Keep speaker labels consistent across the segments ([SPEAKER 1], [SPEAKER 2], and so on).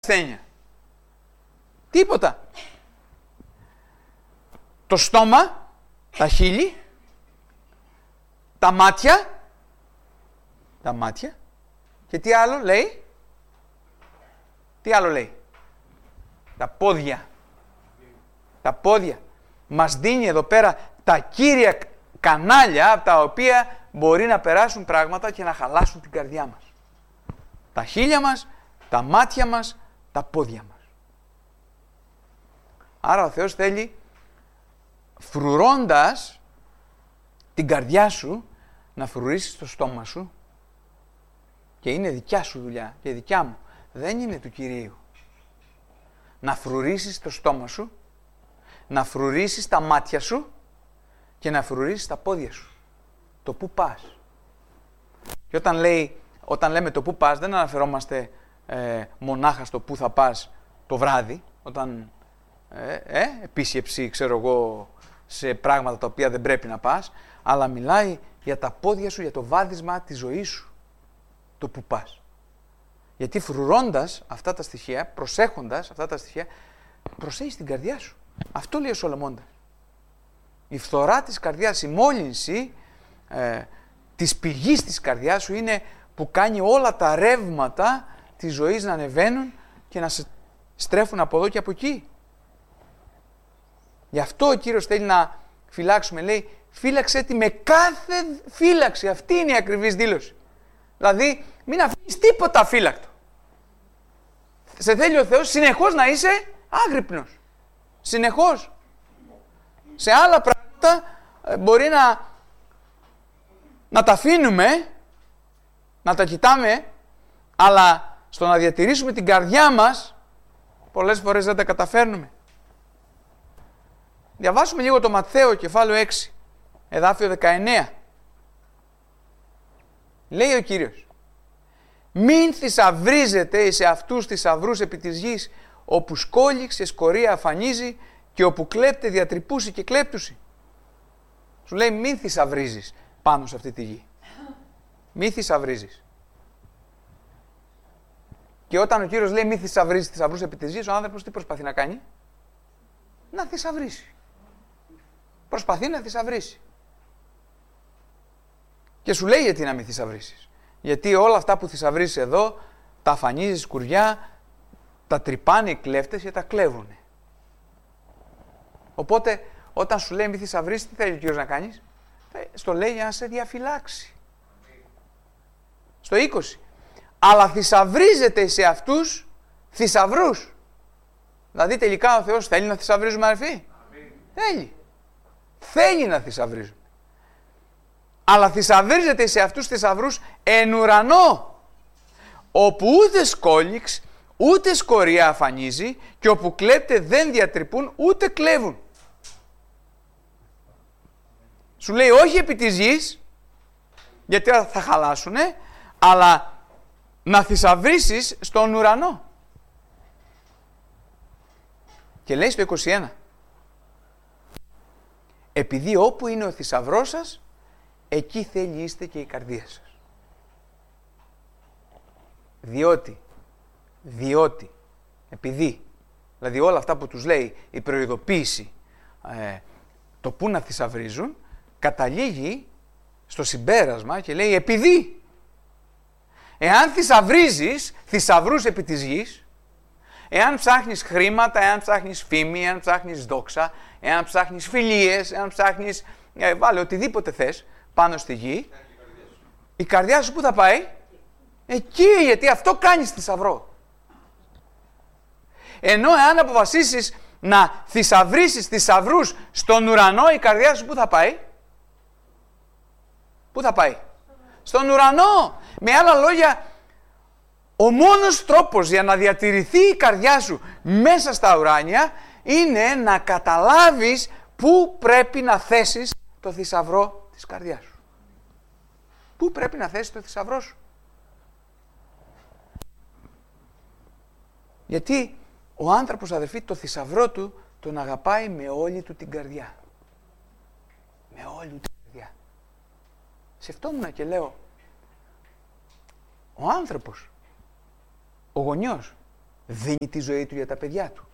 [SPEAKER 1] ασθένεια. Τίποτα. Το στόμα, τα χείλη, τα μάτια και τι άλλο λέει? Τι άλλο λέει? Τα πόδια. Τα πόδια. Μας δίνει εδώ πέρα τα κύρια κανάλια από τα οποία μπορεί να περάσουν πράγματα και να χαλάσουν την καρδιά μας. Τα χείλια μας, τα μάτια μας, τα πόδια μας. Άρα ο Θεός θέλει, φρουρώντας την καρδιά σου, να φρουρίσεις το στόμα σου, και είναι δικιά σου δουλειά και δικιά μου, δεν είναι του Κυρίου. Να φρουρίσεις το στόμα σου, να φρουρίσεις τα μάτια σου και να φρουρίσεις τα πόδια σου. Το πού πας. Και όταν λέμε το πού πας, δεν αναφερόμαστε μονάχα στο πού θα πας το βράδυ, όταν επίσκεψη, ξέρω εγώ, σε πράγματα τα οποία δεν πρέπει να πας, αλλά μιλάει για τα πόδια σου, για το βάδισμα της ζωής σου, το που πας. Γιατί φρουρώντας αυτά τα στοιχεία, προσέχοντας αυτά τα στοιχεία, προσέχεις την καρδιά σου. Αυτό λέει ο Σολομώντας. Η φθορά της καρδιάς, η μόλυνση της πηγής της καρδιάς σου είναι που κάνει όλα τα ρεύματα της ζωής να ανεβαίνουν και να σε στρέφουν από εδώ και από εκεί. Γι' αυτό ο Κύριος θέλει να φυλάξουμε, λέει, φύλαξε τη με κάθε φύλαξη. Αυτή είναι η ακριβής δήλωση. Δηλαδή, μην αφήνεις τίποτα αφύλακτο. Σε θέλει ο Θεός συνεχώς να είσαι άγρυπνος. Συνεχώς. Σε άλλα πράγματα μπορεί να τα αφήνουμε, να τα κοιτάμε, αλλά στο να διατηρήσουμε την καρδιά μας, πολλές φορές δεν τα καταφέρνουμε. Διαβάσουμε λίγο το Ματθαίο, κεφάλαιο 6, εδάφιο 19. Λέει ο Κύριος, μην θησαυρίζετε σε αυτούς θησαυρούς επί της γης, όπου σκόλιξ και σκορία αφανίζει και όπου κλέπτε διατρυπούσει και κλέπτουσει. Σου λέει μην θησαυρίζεις πάνω σε αυτή τη γη. Μην θησαυρίζεις. Και όταν ο Κύριος λέει μην θησαυρίζεις θησαυρούς επί της γης, ο άνθρωπος τι προσπαθεί να κάνει? Να θησαυρίσει. Προσπαθεί να θησαυρίσει. Και σου λέει γιατί να μην θησαυρίσεις. Γιατί όλα αυτά που θησαυρίζεις εδώ, τα αφανίζει σκουριά, τα τρυπάνε οι κλέφτες και τα κλέβουνε. Οπότε, όταν σου λέει μη θησαυρίσεις, τι θέλει ο Κύριος να κάνεις? Στο λέει για να σε διαφυλάξει. Στο 20. Αλλά θησαυρίζεται σε αυτούς θησαυρούς. Δηλαδή τελικά ο Θεός θέλει να θησαυρίζουμε, αδερφοί? Θέλει. Θέλει να θησαυρίζουμε. Αλλά θησαυρίζεται σε αυτούς θησαυρούς εν ουρανό, όπου ούτε σκόλιξ, ούτε σκορία αφανίζει και όπου κλέπτε δεν διατρυπούν ούτε κλέβουν. Σου λέει όχι επί της γης, γιατί θα χαλάσουνε, αλλά να θησαυρίσεις στον ουρανό. Και λέει στο 21, επειδή όπου είναι ο θησαυρός σας, εκεί θέλει είστε και η καρδία σας. Διότι, επειδή, δηλαδή όλα αυτά που τους λέει η προειδοποίηση, το που να θησαυρίζουν, καταλήγει στο συμπέρασμα και λέει επειδή. Εάν θησαυρίζεις θησαυρούς επί της γης, εάν ψάχνεις χρήματα, εάν ψάχνεις φήμη, εάν ψάχνεις δόξα, εάν ψάχνεις φιλίες, εάν ψάχνεις, βάλε οτιδήποτε θες πάνω στη γη, η καρδιά σου πού θα πάει? Εκεί, γιατί αυτό κάνεις θησαυρό. Ενώ εάν αποφασίσεις να θησαυρίσεις θησαυρούς στον ουρανό, η καρδιά σου πού θα πάει? Πού θα πάει? Στον ουρανό. Με άλλα λόγια, ο μόνος τρόπος για να διατηρηθεί η καρδιά σου μέσα στα ουράνια είναι να καταλάβεις πού πρέπει να θέσεις το θησαυρό της καρδιάς σου. Πού πρέπει να θέσεις το θησαυρό σου. Γιατί ο άνθρωπος, αδερφοί, το θησαυρό του τον αγαπάει με όλη του την καρδιά. Με όλη του την καρδιά. Σκεφτόμουν και λέω, ο άνθρωπος, ο γονιός, δίνει τη ζωή του για τα παιδιά του?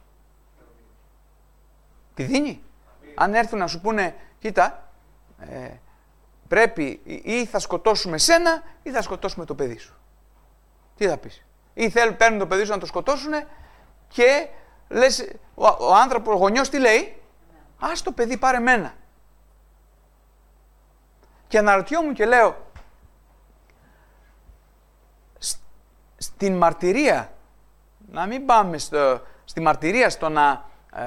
[SPEAKER 1] Τη δίνει? Αν έρθουν να σου πούνε, κοίτα, πρέπει ή θα σκοτώσουμε σένα ή θα σκοτώσουμε το παιδί σου. Τι θα πεις? Ή παίρνουν το παιδί σου να το σκοτώσουν και λες, ο άνθρωπος, ο γονιός τι λέει? Ας το παιδί, πάρε μένα. Και αναρωτιόμουν και λέω, στην μαρτυρία, να μην πάμε στη μαρτυρία στο να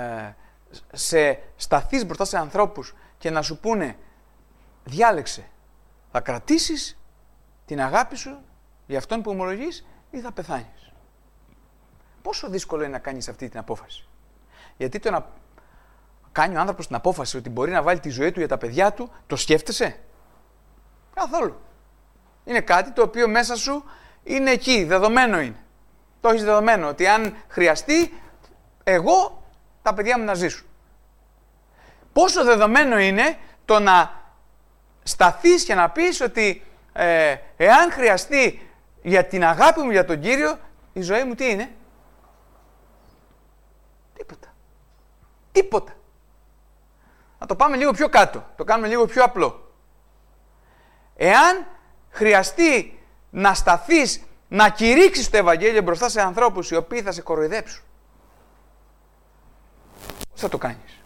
[SPEAKER 1] σταθείς μπροστά σε ανθρώπους και να σου πούνε, διάλεξε, θα κρατήσεις την αγάπη σου για αυτόν που ομολογείς ή θα πεθάνεις? Πόσο δύσκολο είναι να κάνεις αυτή την απόφαση? Γιατί το να κάνει ο άνθρωπος την απόφαση ότι μπορεί να βάλει τη ζωή του για τα παιδιά του, το σκέφτεσαι? Καθόλου. Είναι κάτι το οποίο μέσα σου είναι εκεί, δεδομένο είναι. Το έχεις δεδομένο ότι αν χρειαστεί, εγώ τα παιδιά μου να ζήσουν. Πόσο δεδομένο είναι το να σταθείς και να πεις ότι εάν χρειαστεί για την αγάπη μου για τον Κύριο, η ζωή μου τι είναι? Τίποτα. Τίποτα. Να το πάμε λίγο πιο κάτω, το κάνουμε λίγο πιο απλό. Εάν χρειαστεί να σταθείς, να κηρύξεις το Ευαγγέλιο μπροστά σε ανθρώπους οι οποίοι θα σε κοροϊδέψουν, πώς θα το κάνεις?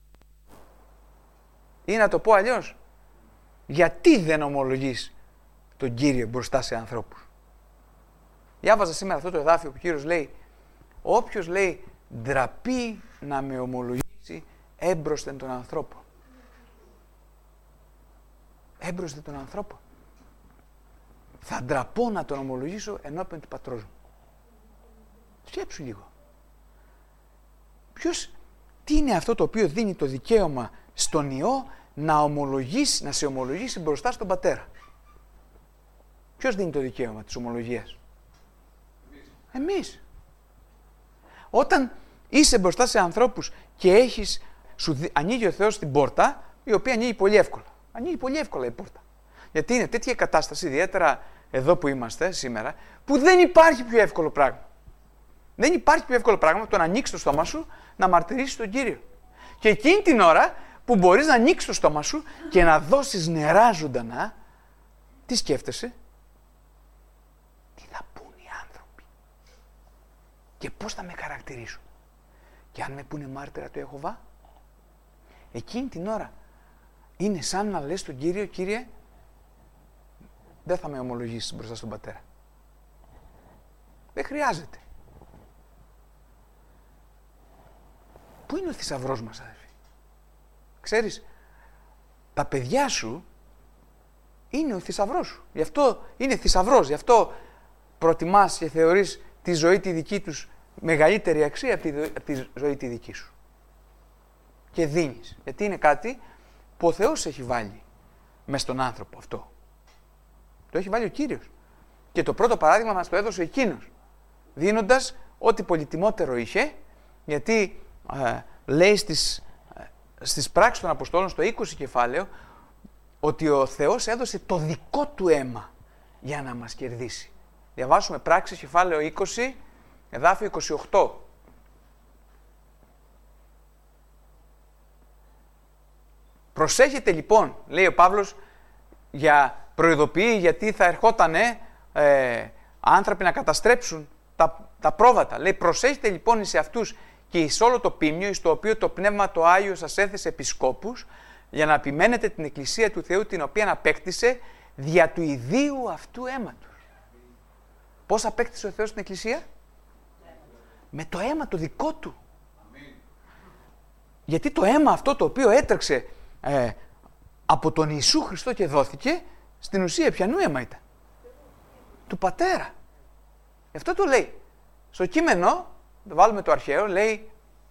[SPEAKER 1] Ή να το πω αλλιώς, γιατί δεν ομολογείς τον Κύριο μπροστά σε ανθρώπους? Διάβαζα σήμερα αυτό το εδάφιο που ο Κύριος λέει, όποιος λέει ντραπεί να με ομολογήσει έμπροσθεν των ανθρώπων. Έμπροσθεν των ανθρώπων. Θα ντραπώ να τον ομολογήσω ενώπιον του πατρός μου. Σκέψου λίγο. Τι είναι αυτό το οποίο δίνει το δικαίωμα στον Υιό να σε ομολογήσει μπροστά στον Πατέρα? Ποιος δίνει το δικαίωμα της ομολογίας? Εμείς. Όταν είσαι μπροστά σε ανθρώπους και ανοίγει ο Θεός την πόρτα, η οποία ανοίγει πολύ εύκολα. Ανοίγει πολύ εύκολα η πόρτα. Γιατί είναι τέτοια κατάσταση, ιδιαίτερα εδώ που είμαστε σήμερα, που δεν υπάρχει πιο εύκολο πράγμα. Δεν υπάρχει πιο εύκολο πράγμα το να ανοίξεις το στόμα σου, να μαρτυρήσεις τον Κύριο. Και εκείνη την ώρα που μπορείς να ανοίξεις το στόμα σου και να δώσεις νερά ζωντανά, τι σκέφτεσαι? Τι θα πούν οι άνθρωποι? Και πώς θα με χαρακτηρίσουν? Και αν με πούνε μάρτυρα του Ιεχωβά, εκείνη την ώρα είναι σαν να λες στον Κύριο, Κύριε, δεν θα με ομολογήσεις μπροστά στον Πατέρα. Δεν χρειάζεται. Πού είναι ο θησαυρός μας, αδελφοί? Ξέρεις, τα παιδιά σου είναι ο θησαυρός σου. Γι' αυτό είναι θησαυρός. Γι' αυτό προτιμάς και θεωρείς τη ζωή τη δική τους μεγαλύτερη αξία από τη ζωή τη δική σου. Και δίνεις. Γιατί είναι κάτι που ο Θεός έχει βάλει μες στον άνθρωπο αυτό. Το έχει βάλει ο Κύριος. Και το πρώτο παράδειγμα μας το έδωσε εκείνος, δίνοντας ό,τι πολυτιμότερο είχε, γιατί λέει στις πράξεις των Αποστόλων στο 20 κεφάλαιο ότι ο Θεός έδωσε το δικό του αίμα για να μας κερδίσει. Διαβάσουμε πράξεις κεφάλαιο 20, εδάφιο 28. Προσέχετε λοιπόν, λέει ο Παύλος, προειδοποιεί γιατί θα ερχότανε άνθρωποι να καταστρέψουν τα πρόβατα. Λέει, προσέχετε λοιπόν εις αυτούς και εις όλο το ποίμνιο, εις το οποίο το Πνεύμα το Άγιο σας έθεσε επισκόπους, για να επιμένετε την Εκκλησία του Θεού, την οποία απέκτησε δια του ιδίου αυτού αίματος. Πώς απέκτησε ο Θεός την Εκκλησία? Με το αίμα το δικό του. Γιατί το αίμα αυτό το οποίο έτρεξε από τον Ιησού Χριστό και δόθηκε, στην ουσία ποιανού αίμα ήταν? Του Πατέρα. Γι' αυτό το λέει. Στο κείμενο, το βάλουμε το αρχαίο, λέει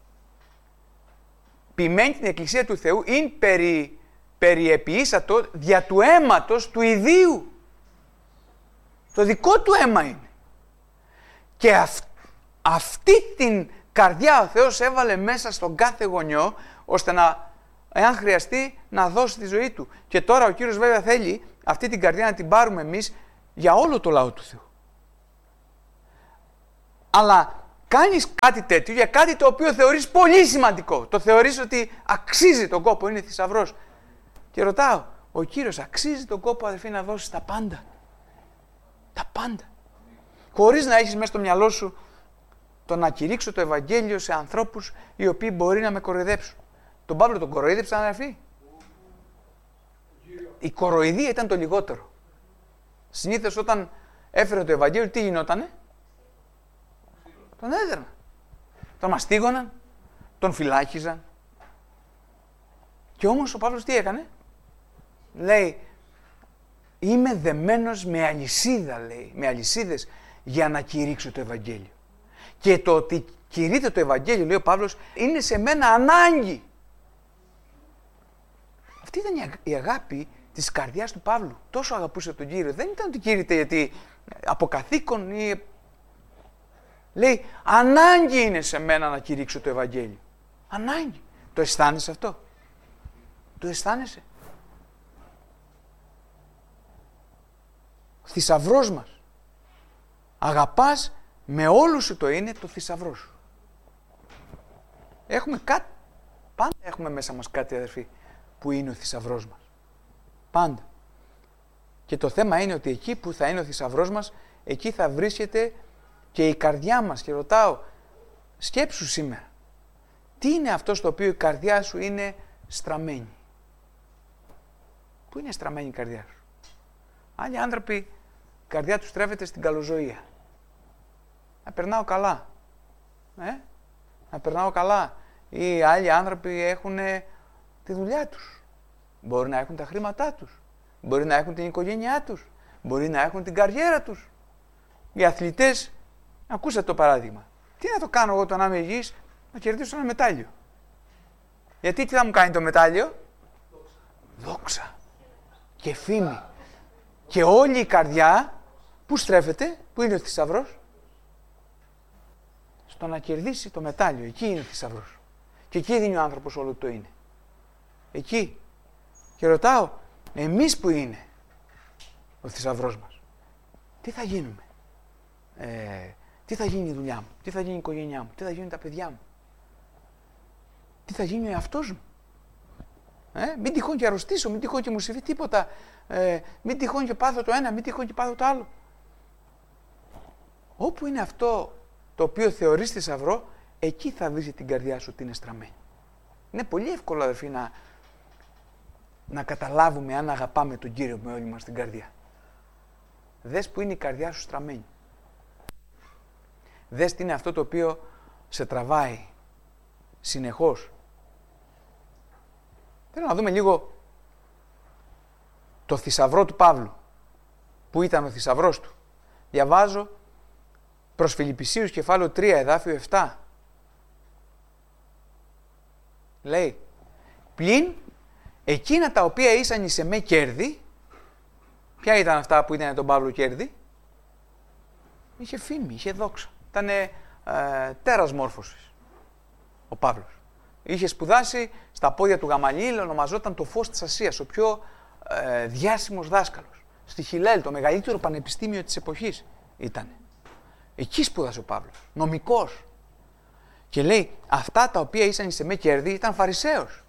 [SPEAKER 1] ποιμένη την Εκκλησία του Θεού ειν περιεποιήσατο δια του αίματος του ιδίου. Το δικό του αίμα είναι. Και αυτή την καρδιά ο Θεός έβαλε μέσα στον κάθε γονιό, ώστε να, εάν χρειαστεί, να δώσει τη ζωή του. Και τώρα ο Κύριος βέβαια θέλει αυτή την καρδιά να την πάρουμε εμείς για όλο το λαό του Θεού. Αλλά κάνεις κάτι τέτοιο για κάτι το οποίο θεωρείς πολύ σημαντικό. Το θεωρείς ότι αξίζει τον κόπο, είναι θησαυρός. Και ρωτάω, ο Κύριος αξίζει τον κόπο, αδερφοί, να δώσεις τα πάντα. Τα πάντα. Χωρίς να έχεις μέσα στο μυαλό σου το να κηρύξω το Ευαγγέλιο σε ανθρώπους οι οποίοι μπορεί να με κοροϊδέψουν. Τον Παύλο τον κοροϊδέψαν, αδερφοί. Η κοροϊδία ήταν το λιγότερο. Συνήθως όταν έφερε το Ευαγγέλιο, τι γινότανε? Τον έδερναν. Τον μαστίγωναν, τον φυλάκιζαν. Και όμως ο Παύλος τι έκανε? Λέει, είμαι δεμένος με αλυσίδα, λέει, με αλυσίδες για να κηρύξω το Ευαγγέλιο. Και το ότι κηρύττω το Ευαγγέλιο, λέει ο Παύλος, είναι σε μένα ανάγκη. Αυτή ήταν η αγάπη της καρδιάς του Παύλου. Τόσο αγαπούσε τον Κύριο. Δεν ήταν ότι κήρυτε γιατί από καθήκον ή... Λέει, ανάγκη είναι σε μένα να κηρύξω το Ευαγγέλιο. Ανάγκη. Το αισθάνεσαι αυτό? Το αισθάνεσαι? Ο θησαυρός μας. Αγαπάς με όλο σου το είναι το θησαυρό σου. Έχουμε κάτι, πάντα έχουμε μέσα μας κάτι, αδερφοί, που είναι ο θησαυρός μας. Πάντα. Και το θέμα είναι ότι εκεί που θα είναι ο θησαυρός μας, εκεί θα βρίσκεται και η καρδιά μας. Και ρωτάω, σκέψου σήμερα, τι είναι αυτό στο οποίο η καρδιά σου είναι στραμμένη? Πού είναι στραμμένη η καρδιά σου? Άλλοι άνθρωποι, η καρδιά τους στρέφεται στην καλοζωία. Να περνάω καλά. Να περνάω καλά. Ή άλλοι άνθρωποι έχουν τη δουλειά τους. Μπορεί να έχουν τα χρήματά τους. Μπορεί να έχουν την οικογένειά τους. Μπορεί να έχουν την καριέρα τους. Οι αθλητές, ακούσατε το παράδειγμα. Τι να το κάνω εγώ το να είμαι υγιής? Να κερδίσω ένα μετάλλιο. Γιατί τι θα μου κάνει το μετάλλιο? Δόξα. Και φήμη. Και όλη η καρδιά, πού στρέφεται? Πού είναι ο θησαυρός? Στο να κερδίσει το μετάλλιο. Εκεί είναι ο θησαυρός. Και εκεί δίνει ο άνθρωπος όλο το είναι. Εκεί. Και ρωτάω, εμείς που είναι ο θησαυρός μας? Τι θα γίνουμε? Τι θα γίνει η δουλειά μου? Τι θα γίνει η οικογένειά μου? Τι θα γίνουν τα παιδιά μου? Τι θα γίνει ο εαυτός μου? Μην τυχόν και αρρωστήσω, μην τυχόν και μου συμβεί τίποτα. Μην τυχόν και πάθω το ένα, μην τυχόν και πάθω το άλλο. Όπου είναι αυτό το οποίο θεωρείς θησαυρό, εκεί θα βρεις την καρδιά σου ότι είναι στραμμένη. Είναι πολύ εύκολο, αδερφοί, να καταλάβουμε αν αγαπάμε τον Κύριο με όλη μας την καρδιά. Δες που είναι η καρδιά σου στραμμένη. Δες τι είναι αυτό το οποίο σε τραβάει συνεχώς. Θέλω να δούμε λίγο το θησαυρό του Παύλου. Πού ήταν ο θησαυρός του? Διαβάζω προς Φιλιππισίους κεφάλαιο 3, εδάφιο 7. Λέει, πλην εκείνα τα οποία ήσαν εις εμέ κέρδη. Ποια ήταν αυτά που ήταν τον Παύλο κέρδη? Είχε φήμη, είχε δόξα. Ήτανε τέρας μόρφωσης ο Παύλος. Είχε σπουδάσει στα πόδια του Γαμαλιήλ, ονομαζόταν το φως της Ασίας, ο πιο διάσημος δάσκαλος. Στη Χιλέλ, το μεγαλύτερο πανεπιστήμιο της εποχής ήταν. Εκεί σπούδασε ο Παύλος, νομικός. Και λέει, αυτά τα οποία ήσαν εις εμέ κέρδη, ήταν Φαρισαίος.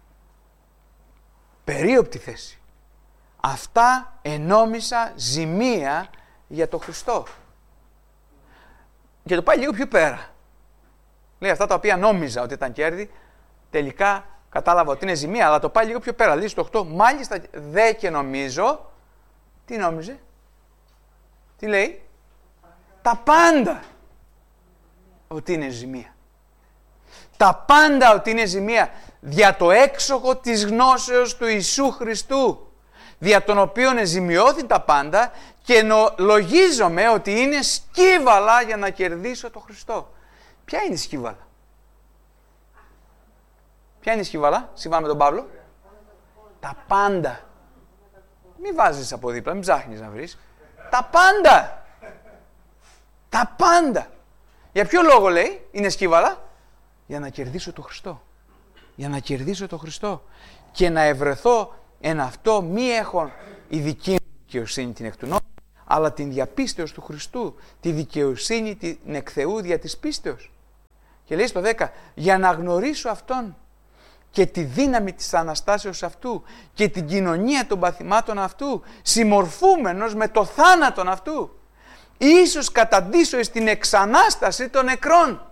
[SPEAKER 1] Περίοπτη θέση. Αυτά ενόμισα ζημία για τον Χριστό. Και το πάει λίγο πιο πέρα. Λέει, αυτά τα οποία νόμιζα ότι ήταν κέρδη, τελικά κατάλαβα ότι είναι ζημία, αλλά το πάει λίγο πιο πέρα. Λέει στο 8, μάλιστα δε και νομίζω. Τι νόμιζε? Τι λέει? Τα πάντα ότι είναι ζημία. Τα πάντα ότι είναι ζημία. Δια το έξοχο της γνώσεως του Ιησού Χριστού, δια τον οποίον εζημιώθη τα πάντα και λογίζομαι ότι είναι σκύβαλα για να κερδίσω το Χριστό. Ποια είναι η σκύβαλα? Ποια είναι η σκύβαλα, σύμφωνα με τον Παύλο? Τα πάντα. Μην βάζεις από δίπλα, μην ψάχνεις να βρεις. Τα πάντα. Τα πάντα. Για ποιο λόγο λέει είναι σκύβαλα? Για να κερδίσω το Χριστό. Για να κερδίσω το Χριστό. Και να ευρεθώ εν αυτό μη έχω η δική μου δικαιοσύνη την εκ του νόμου, αλλά την διαπίστεως του Χριστού, τη δικαιοσύνη την εκ Θεού δια της πίστεως. Και λέει στο 10, για να γνωρίσω Αυτόν και τη δύναμη της Αναστάσεως Αυτού και την κοινωνία των παθημάτων Αυτού, συμμορφούμενος με το θάνατον Αυτού, ίσως καταντήσω εις την εξανάσταση των νεκρών.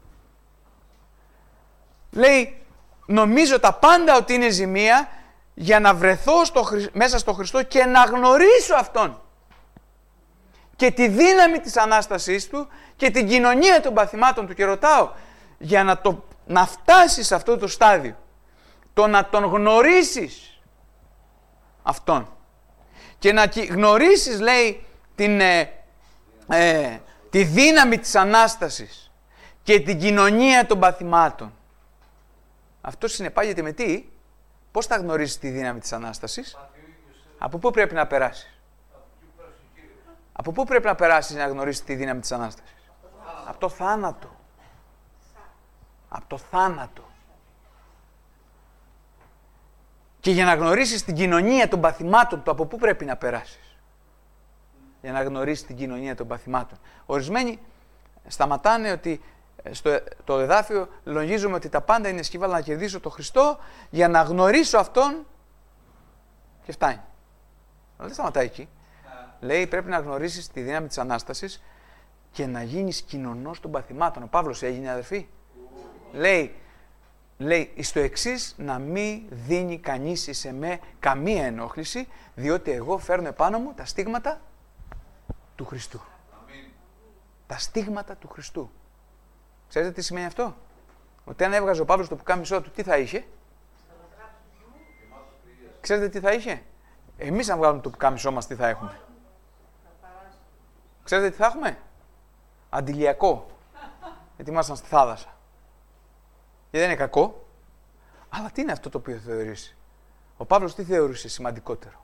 [SPEAKER 1] Λέει, νομίζω τα πάντα ότι είναι ζημία για να βρεθώ μέσα στο Χριστό και να γνωρίσω Αυτόν και τη δύναμη της Ανάστασής Του και την κοινωνία των παθημάτων Του. Και ρωτάω, για να φτάσεις σε αυτό το στάδιο, το να Τον γνωρίσεις Αυτόν και να γνωρίσεις, λέει, τη δύναμη της Ανάστασης και την κοινωνία των παθημάτων. Αυτό συνεπάγεται με τι? Πώς θα γνωρίσεις τη δύναμη της Ανάστασης? Από πού πρέπει να περάσεις? Από πού πρέπει να περάσεις να γνωρίσεις τη δύναμη της Ανάστασης? Από το θάνατο. Από το θάνατο. Και για να γνωρίσεις την κοινωνία των παθημάτων του, από πού πρέπει να περάσεις? Για να γνωρίσεις την κοινωνία των παθημάτων. Ορισμένοι σταματάνε ότι το εδάφιο λογίζουμε ότι τα πάντα είναι σκύβαλα να κερδίσω τον Χριστό για να γνωρίσω Αυτόν και φτάνει. Αλλά δεν σταματάει εκεί. Λέει πρέπει να γνωρίσεις τη δύναμη της Ανάστασης και να γίνεις κοινωνός των παθημάτων. Ο Παύλος έγινε, αδερφοί. Λέει εις το εξής, να μην δίνει κανείς εις εμέ καμία ενόχληση, διότι εγώ φέρνω επάνω μου τα στίγματα του Χριστού. Αμήν. Τα στίγματα του Χριστού. Ξέρετε τι σημαίνει αυτό? Ότι αν έβγαζε ο Παύλος το πουκάμισό του, τι θα είχε? Ξέρετε τι θα είχε? Εμείς αν βγάλουμε το πουκάμισό μας, τι θα έχουμε? Ξέρετε τι θα έχουμε? Αντιλιακό. Γιατί ήμασταν στη θάλασσα. Και δεν είναι κακό. Αλλά τι είναι αυτό το οποίο θεωρήσει? Ο Παύλος τι θεωρούσε σημαντικότερο?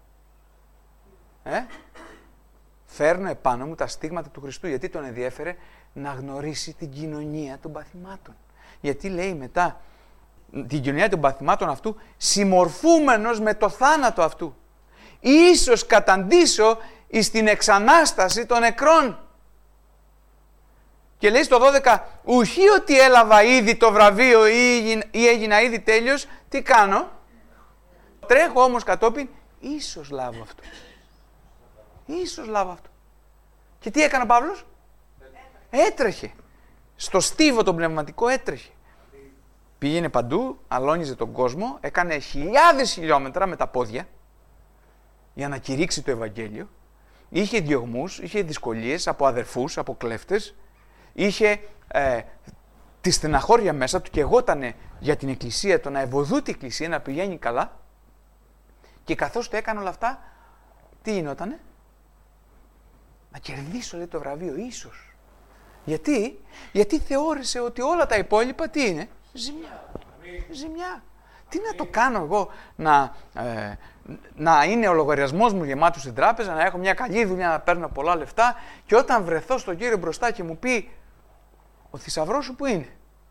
[SPEAKER 1] Φέρνω επάνω μου τα στίγματα του Χριστού. Γιατί τον ενδιέφερε? Να γνωρίσει την κοινωνία των παθημάτων. Γιατί λέει μετά την κοινωνία των παθημάτων αυτού, συμμορφούμενος με το θάνατο αυτού. Ίσως καταντήσω εις την εξανάσταση των νεκρών. Και λέει στο 12, ουχή ότι έλαβα ήδη το βραβείο ή έγινα ήδη τέλειος, τι κάνω? Τρέχω όμως κατόπιν, ίσως λάβω αυτό. Ίσως λάβω αυτό. Και τι έκανε ο Παύλος? Έτρεχε. Στο στίβο τον πνευματικό έτρεχε. Πήγαινε παντού, αλώνιζε τον κόσμο, έκανε χιλιάδες χιλιόμετρα με τα πόδια για να κηρύξει το Ευαγγέλιο. Είχε διωγμούς, είχε δυσκολίες από αδερφούς, από κλέφτες. Είχε τη στεναχώρια μέσα του και εγώτανε για την Εκκλησία, το να ευωδούται η Εκκλησία, να πηγαίνει καλά. Και καθώς το έκανε όλα αυτά, τι γινότανε? Να κερδίσω, λέει, το βραβείο, ίσως. Γιατί θεώρησε ότι όλα τα υπόλοιπα τι είναι? Ζημιά. Ζημιά. Τι να το κάνω εγώ να είναι ο λογαριασμός μου γεμάτος στην τράπεζα, να έχω μια καλή δουλειά, να παίρνω πολλά λεφτά και όταν βρεθώ στον Κύριο μπροστά και μου πει ο θησαυρός σου που είναι?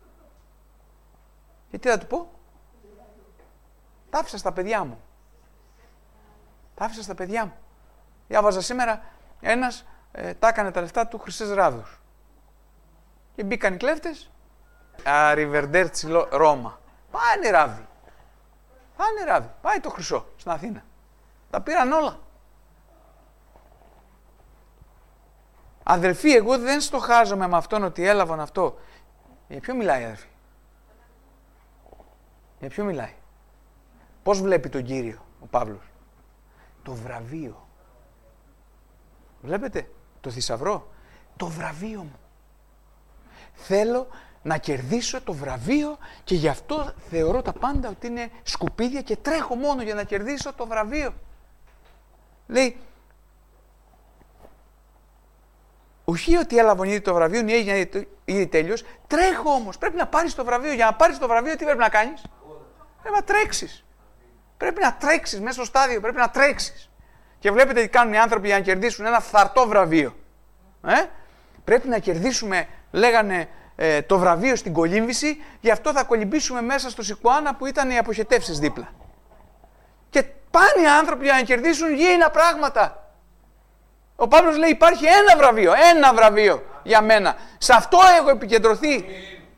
[SPEAKER 1] Και τι θα του πω? Τα άφησα στα παιδιά μου. Τα άφησα στα παιδιά μου. Διάβαζα σήμερα ένας τα έκανε τα λεφτά του χρυσές ράβδους. Και μπήκαν οι κλέφτες. Arrivederci Ρώμα. Πάνε ράβδι. Πάνε ράβδι. Πάει το χρυσό στην Αθήνα. Τα πήραν όλα. Αδελφοί, εγώ δεν στοχάζομαι με αυτόν ότι έλαβαν αυτό. Για ποιο μιλάει, αδελφοί? Για ποιο μιλάει? Πώς βλέπει τον Κύριο ο Παύλος? Το βραβείο. Βλέπετε το θησαυρό? Το βραβείο μου. Θέλω να κερδίσω το βραβείο και γι' αυτό θεωρώ τα πάντα ότι είναι σκουπίδια και τρέχω μόνο για να κερδίσω το βραβείο. Λέει, ουχή ότι έλαβαν ήδη το βραβείο, ή έγινε ήδη τέλειος, τρέχω όμως. Πρέπει να πάρεις το βραβείο. Για να πάρεις το βραβείο, τι πρέπει να κάνεις? Πρέπει να τρέξεις. Πρέπει να τρέξεις μέσα στο στάδιο, πρέπει να τρέξεις. Και βλέπετε τι κάνουν οι άνθρωποι για να κερδίσουν ένα φθαρτό βραβείο. Πρέπει να κερδίσουμε, λέγανε, το βραβείο στην κολύμβηση, γι' αυτό θα κολυμπήσουμε μέσα στο Σικουάνα που ήταν οι αποχετεύσεις δίπλα. Και πάνε οι άνθρωποι για να κερδίσουν γήινα πράγματα. Ο Παύλος λέει υπάρχει ένα βραβείο για μένα. Σε αυτό έχω επικεντρωθεί